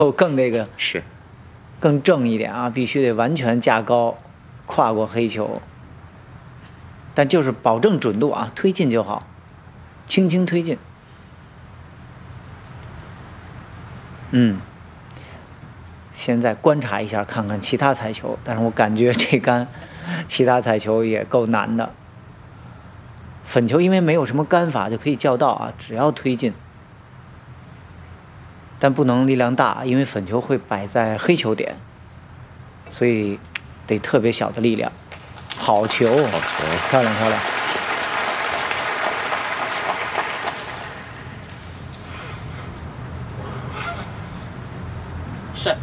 更这个是更正一点啊，必须得完全架高，跨过黑球。但就是保证准度啊，推进就好，轻轻推进。现在观察一下，看看其他彩球，但是我感觉这杆其他彩球也够难的。粉球因为没有什么杆法就可以叫到啊，只要推进，但不能力量大，因为粉球会摆在黑球点，所以得特别小的力量。好球， 好球， 漂亮漂亮。 是。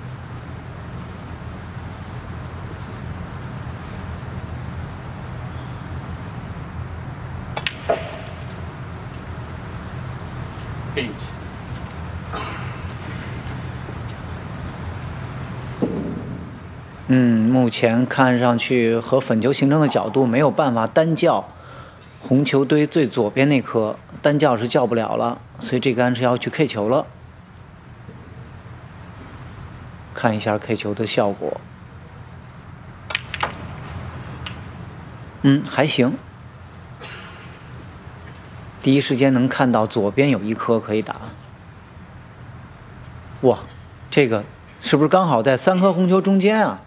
目前看上去和粉球形成的角度没有办法单叫红球堆最左边那颗，单叫是叫不了了，所以这杆是要去 K 球了。看一下 K 球的效果，还行。第一时间能看到左边有一颗可以打。哇，这个是不是刚好在3颗红球中间啊？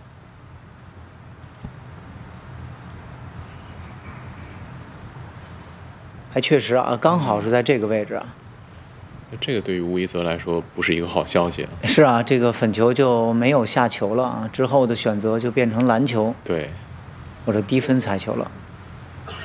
还确实啊，刚好是在这个位置啊。 这个对于吴一泽来说不是一个好消息啊。 是啊，这个粉球就没有下球了啊，之后的选择就变成篮球， 对， 或者低分彩球了。